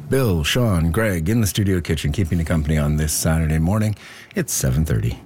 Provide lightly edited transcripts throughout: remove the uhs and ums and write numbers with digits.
Bill, Sean, Greg in the studio kitchen keeping you company on this Saturday morning. It's 7:30.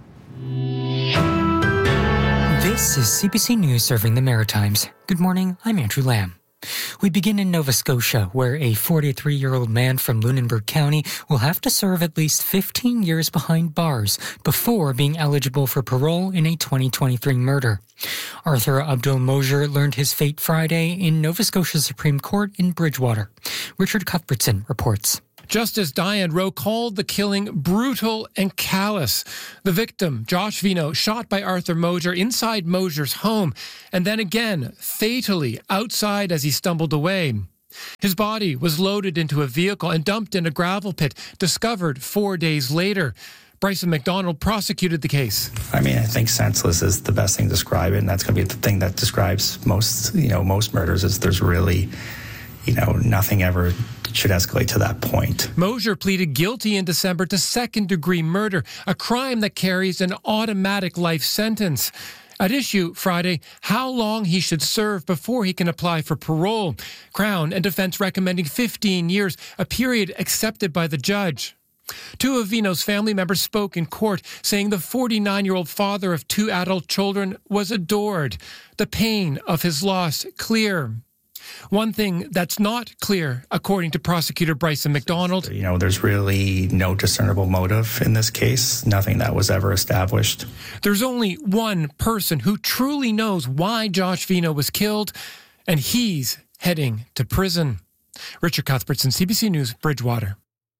This is CBC News serving the Maritimes. Good morning, I'm Andrew Lamb. We begin in Nova Scotia, where a 43-year-old man from Lunenburg County will have to serve at least 15 years behind bars before being eligible for parole in a 2023 murder. Arthur Abdul Mosier learned his fate Friday in Nova Scotia Supreme Court in Bridgewater. Richard Cuthbertson reports. Justice Diane Rowe called the killing brutal and callous. The victim, Josh Vino, shot by Arthur Mosier inside Mosier's home, and then again, fatally, outside as he stumbled away. His body was loaded into a vehicle and dumped in a gravel pit, discovered 4 days later. Bryson McDonald prosecuted the case. I think senseless is the best thing to describe it, and that's going to be the thing that describes most murders is there's really, nothing ever should escalate to that point. Mosier pleaded guilty in December to second-degree murder, a crime that carries an automatic life sentence. At issue Friday, how long he should serve before he can apply for parole. Crown and defense recommending 15 years, a period accepted by the judge. Two of Vino's family members spoke in court, saying the 49-year-old father of two adult children was adored. The pain of his loss clear. One thing that's not clear, according to prosecutor Bryson McDonald. There's really no discernible motive in this case, nothing that was ever established. There's only one person who truly knows why Josh Vino was killed, and he's heading to prison. Richard Cuthbertson, CBC News, Bridgewater.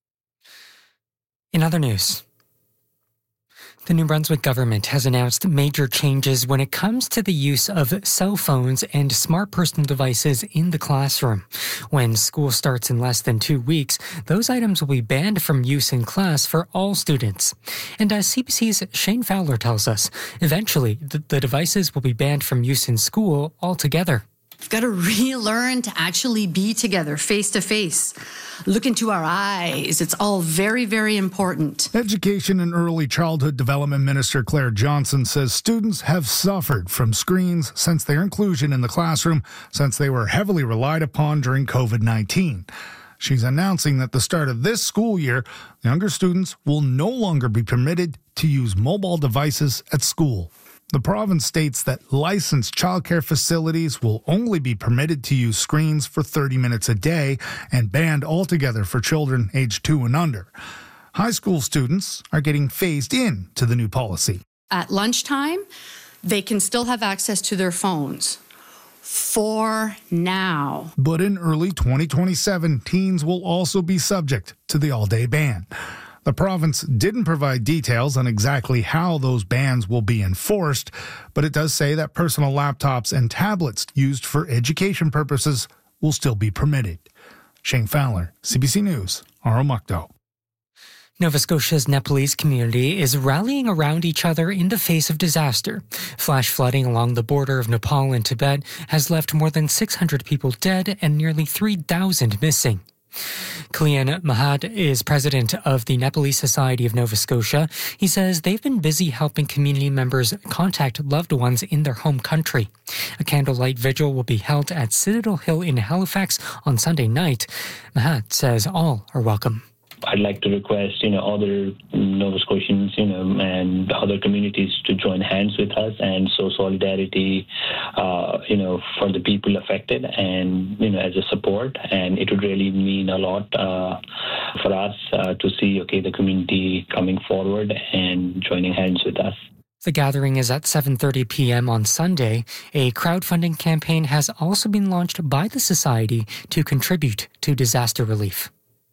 In other news, the New Brunswick government has announced major changes when it comes to the use of cell phones and smart personal devices in the classroom. When school starts in less than 2 weeks, those items will be banned from use in class for all students. And as CBC's Shane Fowler tells us, eventually the devices will be banned from use in school altogether. We've got to relearn to actually be together face to face. Look into our eyes. It's all very, very important. Education and Early Childhood Development Minister Claire Johnson says students have suffered from screens since their inclusion in the classroom, since they were heavily relied upon during COVID-19. She's announcing that at the start of this school year, younger students will no longer be permitted to use mobile devices at school. The province states that licensed childcare facilities will only be permitted to use screens for 30 minutes a day and banned altogether for children aged 2 and under. High school students are getting phased in to the new policy. At lunchtime, they can still have access to their phones. For now. But in early 2027, teens will also be subject to the all-day ban. The province didn't provide details on exactly how those bans will be enforced, but it does say that personal laptops and tablets used for education purposes will still be permitted. Shane Fowler, CBC News, Aromukto. Nova Scotia's Nepalese community is rallying around each other in the face of disaster. Flash flooding along the border of Nepal and Tibet has left more than 600 people dead and nearly 3,000 missing. Kalyan Mahat is president of the Nepalese Society of Nova Scotia. He says they've been busy helping community members contact loved ones in their home country. A candlelight vigil will be held at Citadel Hill in Halifax on Sunday night. Mahat says all are welcome. I'd like to request, other Nova Scotians, and other communities to join hands with us and show solidarity, for the people affected and, as a support. And it would really mean a lot for us to see, the community coming forward and joining hands with us. The gathering is at 7:30 p.m. on Sunday. A crowdfunding campaign has also been launched by the Society to contribute to disaster relief.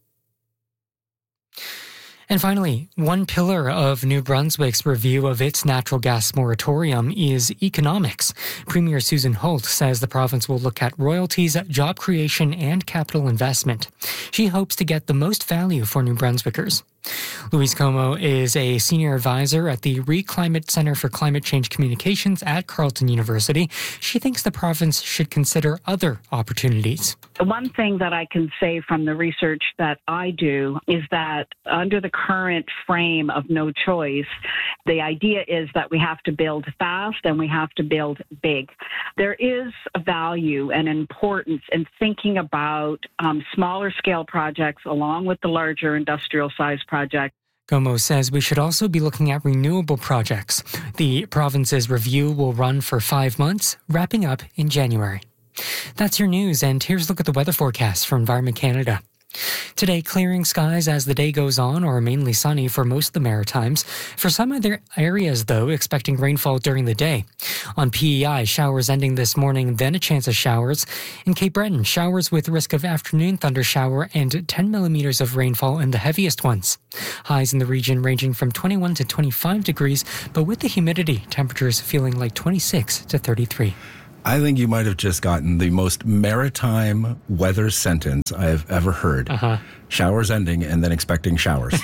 And finally, one pillar of New Brunswick's review of its natural gas moratorium is economics. Premier Susan Holt says the province will look at royalties, job creation, and capital investment. She hopes to get the most value for New Brunswickers. Louise Como is a senior advisor at the ReClimate Center for Climate Change Communications at Carleton University. She thinks the province should consider other opportunities. The one thing that I can say from the research that I do is that under the current frame of no choice, the idea is that we have to build fast and we have to build big. There is a value and importance in thinking about smaller scale projects along with the larger industrial size projects. Gomo says we should also be looking at renewable projects. The province's review will run for 5 months, wrapping up in January. That's your news, and here's a look at the weather forecast from Environment Canada. Today, clearing skies as the day goes on, or mainly sunny for most of the Maritimes. For some other areas, though, expecting rainfall during the day. On PEI, showers ending this morning, then a chance of showers. In Cape Breton, showers with risk of afternoon thunder shower and 10 millimeters of rainfall in the heaviest ones. Highs in the region ranging from 21 to 25 degrees, but with the humidity, temperatures feeling like 26 to 33. I think you might have just gotten the most maritime weather sentence I have ever heard. Showers ending and then expecting showers.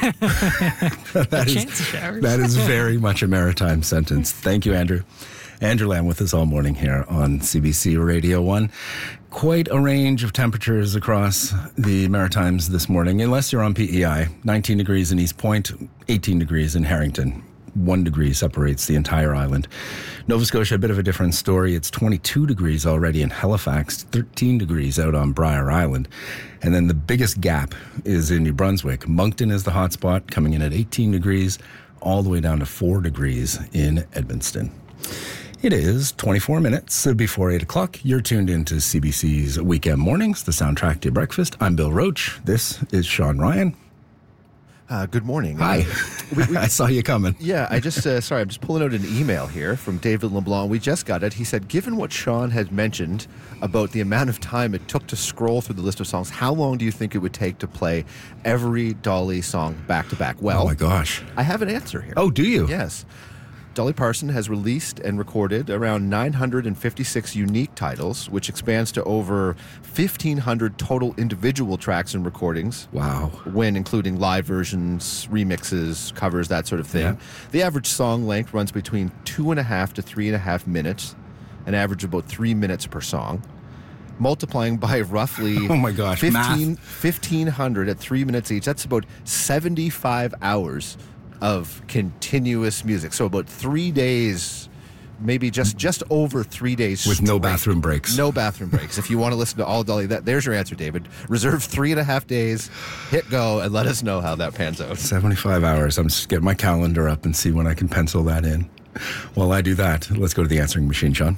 That is very much a maritime sentence. Thank you, Andrew. Andrew Lamb with us all morning here on CBC Radio 1. Quite a range of temperatures across the Maritimes this morning, unless you're on PEI. 19 degrees in East Point, 18 degrees in Harrington. 1 degree separates the entire island. Nova Scotia, a bit of a different story. It's 22 degrees already in Halifax, 13 degrees out on Briar Island. And then the biggest gap is in New Brunswick. Moncton is the hot spot, coming in at 18 degrees, all the way down to 4 degrees in Edmundston. It is 24 minutes before 8 o'clock. You're tuned into CBC's Weekend Mornings, the soundtrack to your breakfast. I'm Bill Roach. This is Sean Ryan. Good morning. Hi. I saw you coming. Yeah, I'm just pulling out an email here from David LeBlanc. We just got it. He said, given what Sean had mentioned about the amount of time it took to scroll through the list of songs, how long do you think it would take to play every Dolly song back to back? Well, oh my gosh. I have an answer here. Oh, do you? Yes. Dolly Parton has released and recorded around 956 unique titles, which expands to over 1,500 total individual tracks and recordings. Wow. When including live versions, remixes, covers, that sort of thing. Yeah. The average song length runs between 2.5 to 3.5 minutes, an average of about 3 minutes per song. Multiplying by roughly oh my gosh, 1,500 at 3 minutes each, that's about 75 hours of continuous music. So about 3 days, maybe just over 3 days with straight. no bathroom breaks. No bathroom breaks. If you want to listen to all Dolly, there's your answer, David. Reserve 3.5 days, hit go, and let us know how that pans out. 75 hours. I'm just getting my calendar up and see when I can pencil that in. While I do that, let's go to the answering machine, Sean.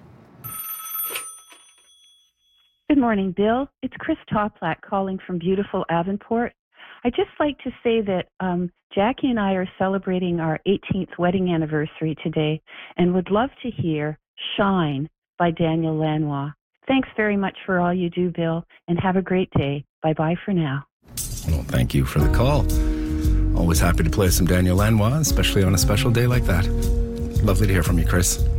Good morning, Bill. It's Chris Toplack calling from beautiful Avonport. I'd just like to say that Jackie and I are celebrating our 18th wedding anniversary today and would love to hear Shine by Daniel Lanois. Thanks very much for all you do, Bill, and have a great day. Bye-bye for now. Well, thank you for the call. Always happy to play some Daniel Lanois, especially on a special day like that. Lovely to hear from you, Chris.